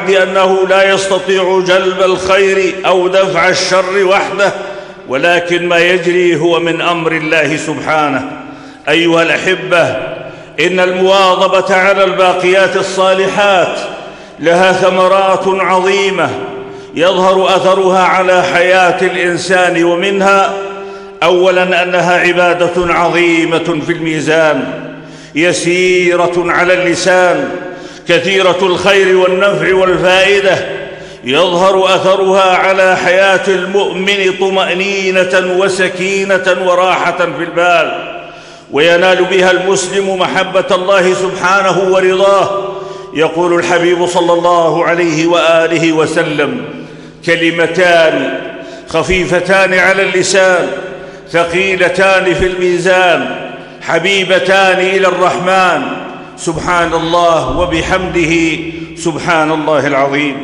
العبد أنه لا يستطيع جلب الخير أو دفع الشر وحده، ولكن ما يجري هو من أمر الله سبحانه. أيها الأحبة، إن المواظبة على الباقيات الصالحات لها ثمرات عظيمة يظهر أثرها على حياة الإنسان، ومنها أولاً أنها عبادة عظيمة في الميزان، يسيرة على اللسان، كثيرة الخير والنفع والفائدة، يظهر أثرها على حياة المؤمن طمأنينة وسكينة وراحة في البال، وينال بها المسلم محبة الله سبحانه ورضاه. يقول الحبيب صلى الله عليه وآله وسلم: كلمتان خفيفتان على اللسان ثقيلتان في الميزان حبيبتان إلى الرحمن، سبحان الله وبحمده سبحان الله العظيم.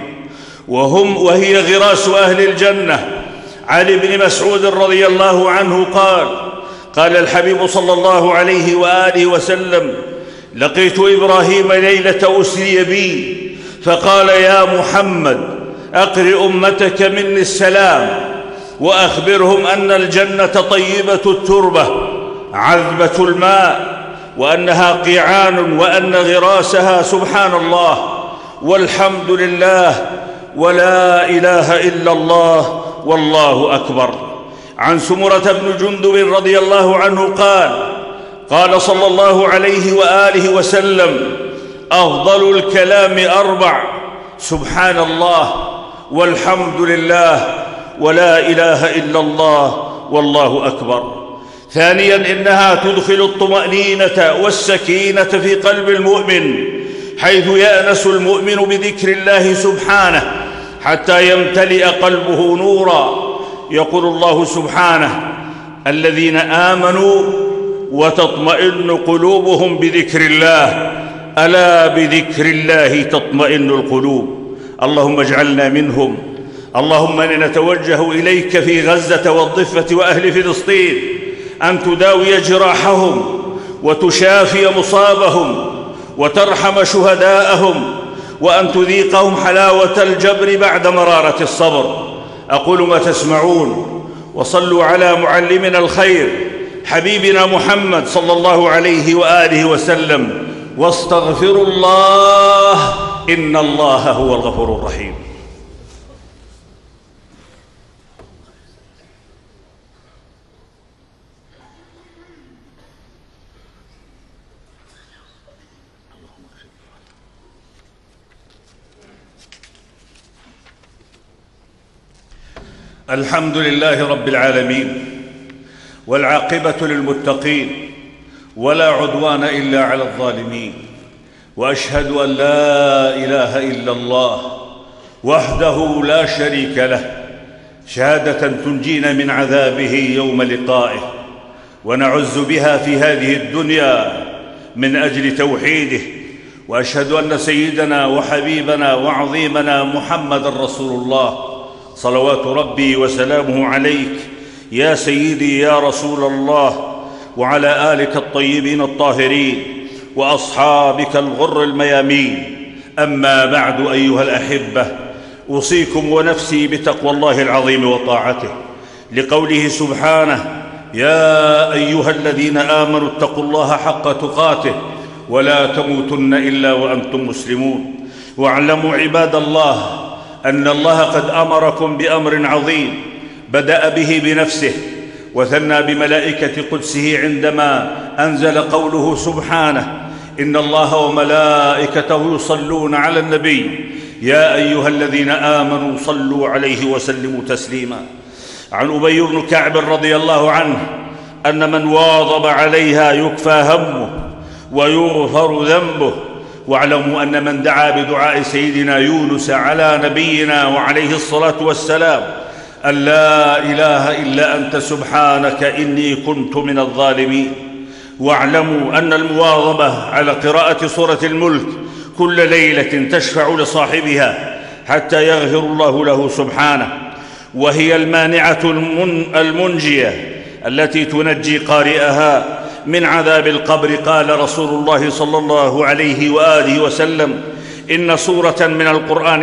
وهي غراس أهل الجنة. عن ابن مسعود رضي الله عنه قال الحبيب صلى الله عليه وآله وسلم: لقيت إبراهيم ليلة أسري بي فقال: يا محمد، أقرئ أمتك مني السلام وأخبرهم أن الجنة طيبة التربة عذبة الماء، وأنها قيعان، وأن غراسها سبحان الله والحمد لله ولا إله إلا الله والله أكبر. عن سمرة بن جندب رضي الله عنه قال صلى الله عليه وآله وسلم: أفضل الكلام 4: سبحان الله والحمد لله ولا إله إلا الله والله أكبر. ثانياً، إنها تدخل الطمأنينة والسكينة في قلب المؤمن، حيث يأنس المؤمن بذكر الله سبحانه حتى يمتلئ قلبه نورا. يقول الله سبحانه: الذين آمنوا وتطمئن قلوبهم بذكر الله، ألا بذكر الله تطمئن القلوب. اللهم اجعلنا منهم. اللهم إنا نتوجه إليك في غزة والضفة وأهل فلسطين أن تداوي جراحهم وتشافي مصابهم وترحم شهداءهم، وأن تذيقهم حلاوة الجبر بعد مرارة الصبر. أقول ما تسمعون، وصلوا على معلمنا الخير حبيبنا محمد صلى الله عليه وآله وسلم، واستغفروا الله إن الله هو الغفور الرحيم. الحمد لله رب العالمين، والعاقبة للمتقين، ولا عدوان إلا على الظالمين، وأشهد أن لا إله إلا الله وحده لا شريك له، شهادة تنجينا من عذابه يوم لقائه، ونعز بها في هذه الدنيا من أجل توحيده. وأشهد أن سيدنا وحبيبنا وعظيمنا محمد رسول الله، صلوات ربي وسلامه عليك يا سيدي يا رسول الله، وعلى آلك الطيبين الطاهرين وأصحابك الغر الميامين. أما بعد، أيها الأحبة، أوصيكم ونفسي بتقوى الله العظيم وطاعته، لقوله سبحانه: يا أيها الذين آمنوا اتقوا الله حق تقاته ولا تموتن إلا وأنتم مسلمون. واعلموا عباد الله أن الله قد أمركم بأمر عظيم بدأ به بنفسه، وثنى بملائكة قدسه عندما أنزل قوله سبحانه: إن الله وملائكته يصلون على النبي يا أيها الذين آمنوا صلوا عليه وسلموا تسليما. عن أبي بن كعب رضي الله عنه أن من واظب عليها يكفى همه ويغفر ذنبه. واعلموا أن من دعا بدعاء سيدنا يونس على نبينا وعليه الصلاة والسلام: أن لا إله إلا أنت سبحانك إني كنت من الظالمين. واعلموا أن المواظبة على قراءة سورة الملك كل ليلة تشفع لصاحبها حتى يغفر الله له سبحانه، وهي المانعة المنجية التي تنجي قارئها من عذاب القبر. قال رسول الله صلى الله عليه وآله وسلم: إن سورة من القرآن